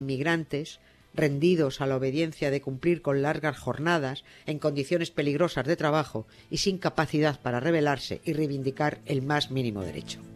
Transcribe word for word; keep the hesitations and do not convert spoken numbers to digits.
inmigrantes rendidos a la obediencia de cumplir con largas jornadas, en condiciones peligrosas de trabajo y sin capacidad para rebelarse y reivindicar el más mínimo derecho.